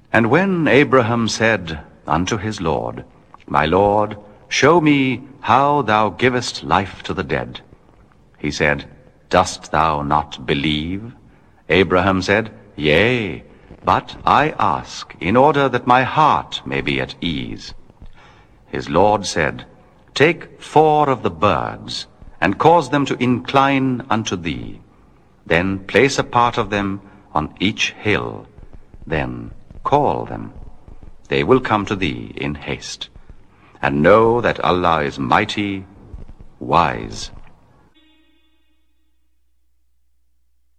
And when Abraham said unto his Lord, My Lord, show me how thou givest life to the dead. He said, Dost thou not believe? Abraham said, Yea, but I ask, in order that my heart may be at ease. His Lord said, Take 4 of the birds, and cause them to incline unto thee. Then place a part of them on each hill. Then call them. They will come to thee in haste. And know that Allah is mighty, wise.